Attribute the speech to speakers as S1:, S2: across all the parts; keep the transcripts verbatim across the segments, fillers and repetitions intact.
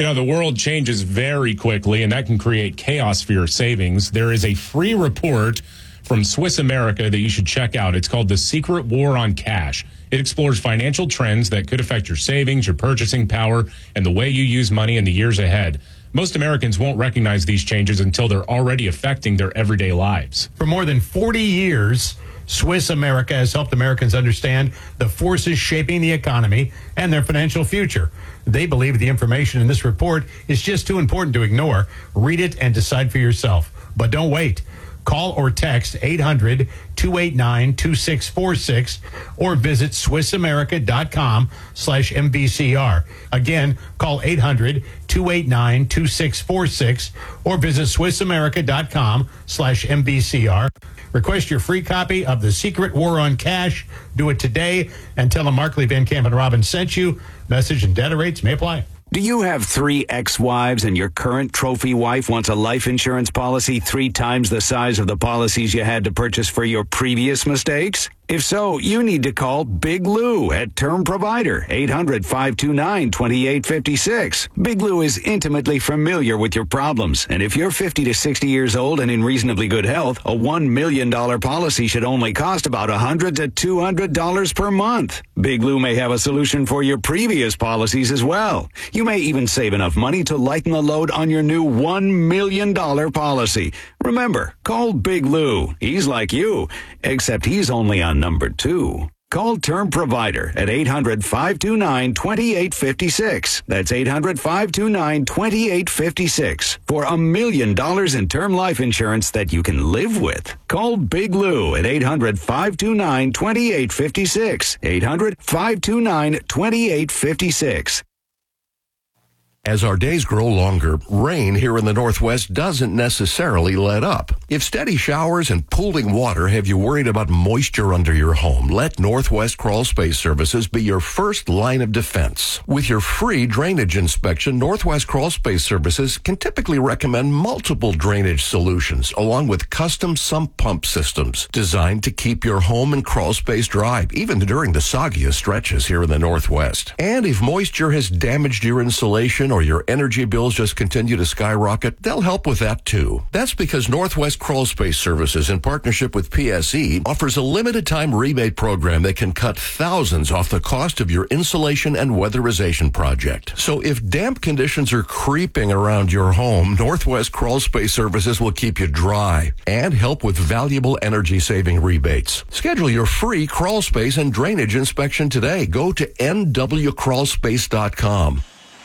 S1: You know, the world changes very quickly, and that can create chaos for your savings. There is a free report from Swiss America that you should check out. It's called The Secret War on Cash. It explores financial trends that could affect your savings, your purchasing power, and the way you use money in the years ahead. Most Americans won't recognize these changes until they're already affecting their everyday lives.
S2: For more than forty years, Swiss America has helped Americans understand the forces shaping the economy and their financial future. They believe the information in this report is just too important to ignore. Read it and decide for yourself. But don't wait. Call or text eight hundred, two eight nine, two six four six or visit swissamerica.com slash MBCR. Again, call eight hundred, two eight nine, two six four six or visit swissamerica.com slash MBCR. Request your free copy of The Secret War on Cash. Do it today and tell them Markley, Van Camp, and Robbins sent you. Message and data rates may apply.
S3: Do you have three ex-wives and your current trophy wife wants a life insurance policy three times the size of the policies you had to purchase for your previous mistakes? If so, you need to call Big Lou at Term Provider, eight hundred, five two nine, two eight five six. Big Lou is intimately familiar with your problems, and if you're fifty to sixty years old and in reasonably good health, a one million dollars policy should only cost about one hundred to two hundred dollars per month. Big Lou may have a solution for your previous policies as well. You may even save enough money to lighten the load on your new one million dollars policy. Remember, call Big Lou. He's like you, except he's only on number two. Call Term Provider at eight hundred, five two nine, two eight five six. That's eight hundred, five two nine, two eight five six for a million dollars in term life insurance that you can live with. Call Big Lou at eight hundred, five two nine, two eight five six. eight hundred, five two nine, two eight five six.
S4: As our days grow longer, rain here in the Northwest doesn't necessarily let up. If steady showers and pooling water have you worried about moisture under your home, let Northwest Crawl Space Services be your first line of defense. With your free drainage inspection, Northwest Crawl Space Services can typically recommend multiple drainage solutions, along with custom sump pump systems designed to keep your home and crawl space dry, even during the soggiest stretches here in the Northwest. And if moisture has damaged your insulation or your energy bills just continue to skyrocket, they'll help with that too. That's because Northwest Crawl Space Services, in partnership with P S E, offers a limited time rebate program that can cut thousands off the cost of your insulation and weatherization project. So if damp conditions are creeping around your home, Northwest Crawl Space Services will keep you dry and help with valuable energy saving rebates. Schedule your free crawl space and drainage inspection today. Go to N W crawl space dot com.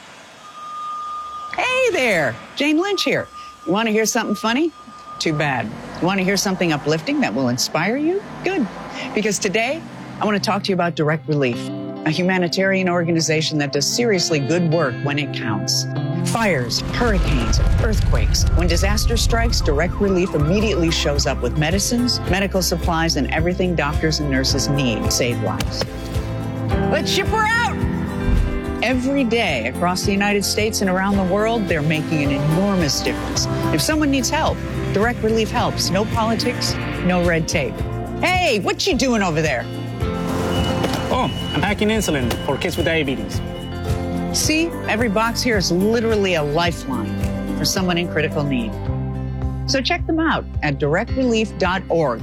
S5: Hey there, Jane Lynch here. You want to hear something funny? Too bad. You want to hear something uplifting that will inspire you? Good. Because today, I want to talk to you about Direct Relief, a humanitarian organization that does seriously good work when it counts. Fires, hurricanes, earthquakes. When disaster strikes, Direct Relief immediately shows up with medicines, medical supplies, and everything doctors and nurses need to save lives. Let's ship her out! Every day across the United States and around the world, they're making an enormous difference. If someone needs help, Direct Relief helps. No politics, no red tape. Hey, what you doing over there?
S6: Oh, I'm packing insulin for kids with diabetes.
S5: See, every box here is literally a lifeline for someone in critical need. So check them out at direct relief dot org.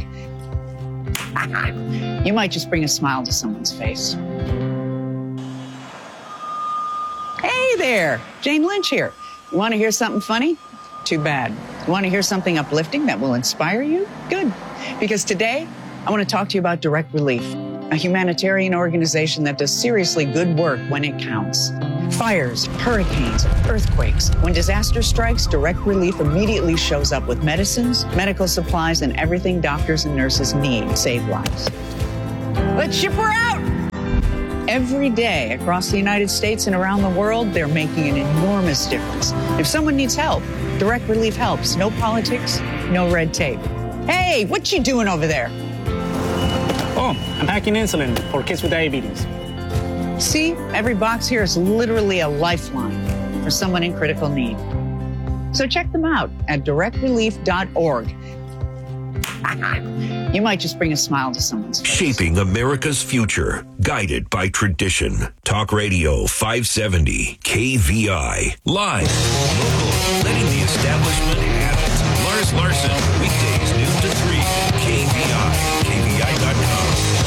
S5: You might just bring a smile to someone's face. Hey there, Jane Lynch here. You want to hear something funny? Too bad. You want to hear something uplifting that will inspire you? Good. Because today, I want to talk to you about Direct Relief, a humanitarian organization that does seriously good work when it counts. Fires, hurricanes, earthquakes. When disaster strikes, Direct Relief immediately shows up with medicines, medical supplies, and everything doctors and nurses need to save lives. Let's ship her out! Every day across the United States and around the world, they're making an enormous difference. If someone needs help, Direct Relief helps. No politics, no red tape. Hey, what you doing over there?
S6: Oh, I'm packing insulin for kids with diabetes.
S5: See, every box here is literally a lifeline for someone in critical need. So check them out at direct relief dot org. you might just bring a smile to someone's face.
S7: Shaping America's future, guided by tradition. Talk Radio five seventy K V I. Live, local, letting the establishment have it. Lars Larson, weekdays noon to three. K V I, K V I dot com.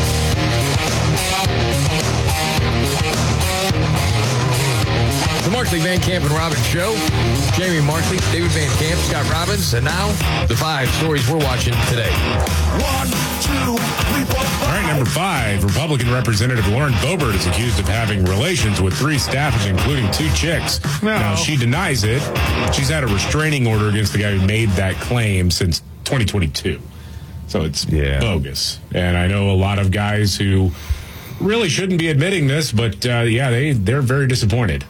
S8: The Markley, Van Camp, and Robbins Show. Jamie Markley, David Van Camp, Scott Robbins, and now the five stories we're watching today.
S7: One, two, three, four, five.
S1: All right, number five, Republican Representative Lauren Boebert is accused of having relations with three staffers, including two chicks.
S2: No.
S1: Now, she denies it. She's had a restraining order against the guy who made that claim since twenty twenty-two. So it's
S8: Yeah.
S1: bogus. And I know a lot of guys who really shouldn't be admitting this, but uh, yeah, they, they're very disappointed.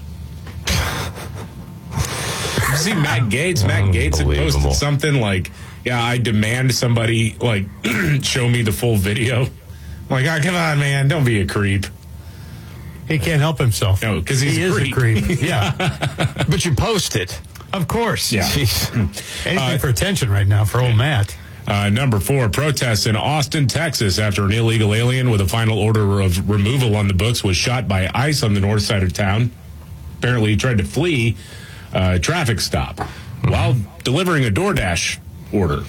S1: You see Matt Gaetz? Matt Gaetz had
S8: Unbelievable.
S1: posted something like, yeah, I demand somebody, like, show me the full video. I'm like, oh, come on, man, don't be a creep.
S2: He can't help himself.
S1: No, because he's
S2: he
S1: a
S2: is
S1: creep.
S2: a creep. Yeah,
S8: But you post it.
S2: of course.
S1: Yeah.
S8: Jeez.
S2: Anything
S1: Uh,
S2: for attention right now for old Matt.
S1: Uh, number four, protests in Austin, Texas after an illegal alien with a final order of removal on the books was shot by ICE on the north side of town. Apparently he tried to flee a traffic stop while delivering a DoorDash order.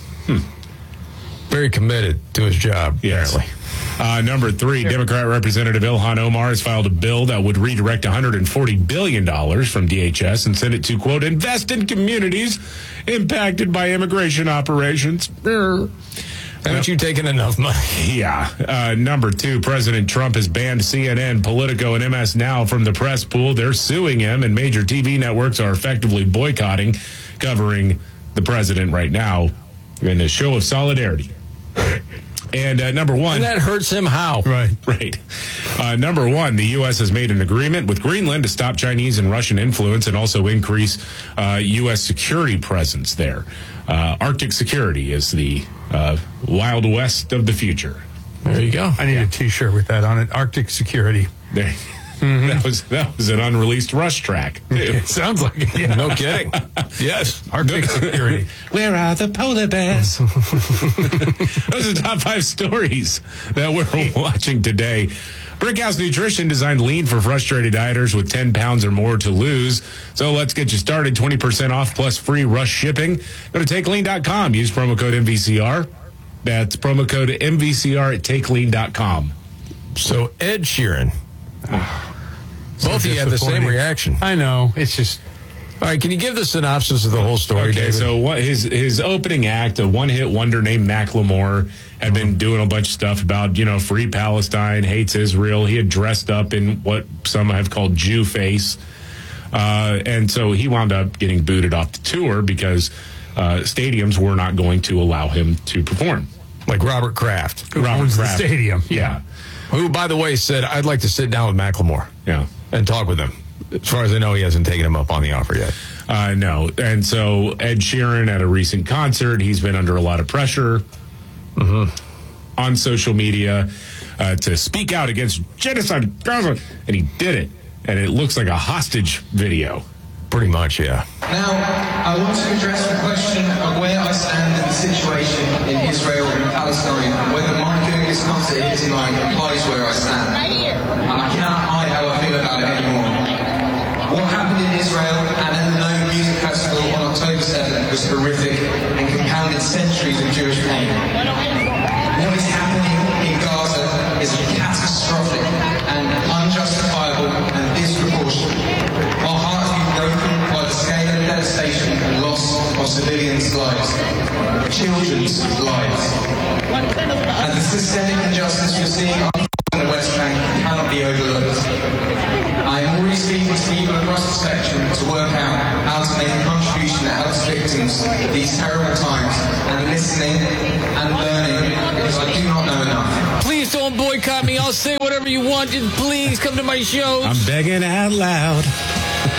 S8: Very committed to his job,
S1: Yes.
S8: apparently.
S1: Uh, number three, Democrat Representative Ilhan Omar has filed a bill that would redirect one hundred forty billion dollars from D H S and send it to, quote, invest in communities impacted by immigration operations.
S8: Haven't you taken enough money?
S1: Yeah. Uh, number two, President Trump has banned C N N, Politico, and M S Now from the press pool. They're suing him, and major T V networks are effectively boycotting, covering the president right now in a show of solidarity. And uh, number one.
S8: And that hurts him how?
S2: Right.
S1: Right. Uh, number one, the U S has made an agreement with Greenland to stop Chinese and Russian influence and also increase uh, U S security presence there. Uh, Arctic security is the uh, Wild West of the future.
S8: There you go.
S2: I need a T-shirt with that on it. Arctic Security.
S1: There. That was that was an unralleased Rush track.
S2: It sounds like it. Yeah.
S8: No kidding. Yes.
S2: Arctic Security.
S1: Where are the polar bears? Those are the top five stories that we're watching today. Brickhouse Nutrition designed lean for frustrated dieters with ten pounds or more to lose. So let's get you started. twenty percent off plus free rush shipping. Go to take lean dot com. Use promo code M V C R. That's promo code M V C R at take lean dot com.
S8: So Ed Sheeran. Both of you had the same
S2: disappointing.
S8: reaction.
S2: I know. It's just.
S8: All right, can you give the synopsis of the whole story,
S1: Okay,
S8: David?
S1: so what his his opening act, a one-hit wonder named Macklemore, had been doing a bunch of stuff about, you know, free Palestine, hates Israel. He had dressed up in what some have called Jew face. Uh, and so he wound up getting booted off the tour because uh, stadiums were not going to allow him to perform.
S8: Like Robert Kraft,
S2: Who
S1: Robert
S2: owns the
S1: Kraft.
S2: stadium?
S1: Yeah.
S8: who, by the way, said, I'd like to sit down with Macklemore
S1: Yeah.
S8: and talk with him. As far as I know, he hasn't taken him up on the offer yet.
S1: Uh, no. And so Ed Sheeran at a recent concert, he's been under a lot of pressure on social media uh, to speak out against genocide in Gaza. And he did it. And it looks like a hostage video.
S8: Pretty much, yeah.
S9: Now, I want to address the question of where I stand in the situation in Israel and Palestine, and whether my doing this concert here tonight implies where I stand. And I cannot hide how I feel about it anymore. What happened in Israel and at the Nome Music Festival on October seventh was horrific and compounded centuries of Jewish pain. What is happening in Gaza is catastrophic and unjustifiable and disproportionate. Our hearts are broken by the scale of devastation and loss of civilians' lives, children's lives. And the systemic injustice we're seeing in the West Bank cannot be overlooked. I am already speaking to people across the spectrum to work out how to make a contribution that helps victims of these terrible times, and listening and learning because I do not know enough.
S8: Please don't boycott me. I'll say whatever you want. Just please come to my shows.
S1: I'm begging out loud.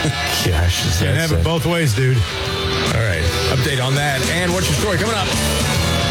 S8: Gosh, is
S2: Can't
S8: that
S2: have it
S8: sad.
S2: both ways, dude.
S8: All right. Update on that. And what's your story coming up?